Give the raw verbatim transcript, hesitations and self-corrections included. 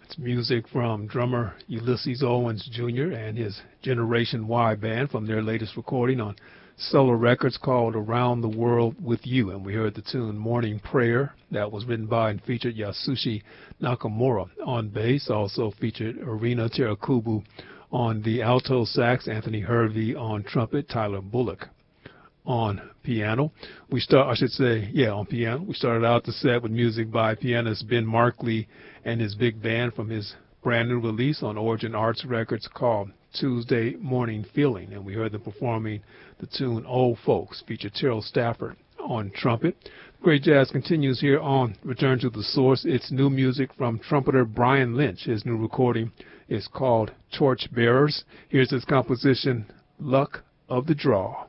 It's music from drummer Ulysses Owens Junior and his Generation Y band from their latest recording on Solar Records called Around the World with You. And we heard the tune Morning Prayer. That was written by and featured Yasushi Nakamura on bass. Also featured Arina Terakubu on the alto sax, Anthony Hervey on trumpet, Tyler Bullock on piano. We start, I should say, yeah, on piano. We started out the set with music by pianist Ben Markley and his big band from his brand new release on Origin Arts Records called Tuesday Morning Feeling. And we heard them performing the tune Old Folks, featured Terrell Stafford on trumpet. Great Jazz continues here on Return to the Source. It's new music from trumpeter Brian Lynch. His new recording is called Torch Bearers. Here's his composition, Luck of the Draw.